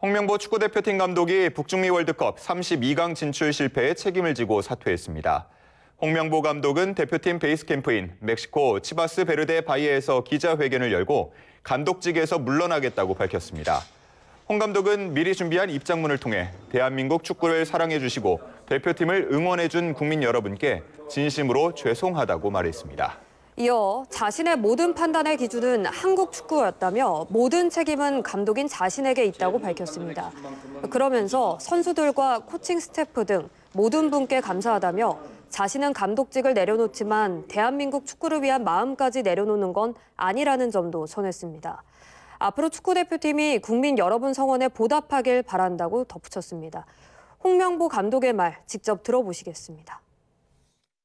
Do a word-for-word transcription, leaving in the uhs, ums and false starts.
홍명보 축구대표팀 감독이 북중미 월드컵 삼십이 강 진출 실패에 책임을 지고 사퇴했습니다. 홍명보 감독은 대표팀 베이스 캠프인 멕시코 치바스 베르데 바이에에서 기자회견을 열고 감독직에서 물러나겠다고 밝혔습니다. 홍 감독은 미리 준비한 입장문을 통해 대한민국 축구를 사랑해주시고 대표팀을 응원해준 국민 여러분께 진심으로 죄송하다고 말했습니다. 이어 자신의 모든 판단의 기준은 한국 축구였다며 모든 책임은 감독인 자신에게 있다고 밝혔습니다. 그러면서 선수들과 코칭 스태프 등 모든 분께 감사하다며 자신은 감독직을 내려놓지만 대한민국 축구를 위한 마음까지 내려놓는 건 아니라는 점도 전했습니다. 앞으로 축구대표팀이 국민 여러분 성원에 보답하길 바란다고 덧붙였습니다. 홍명보 감독의 말 직접 들어보시겠습니다.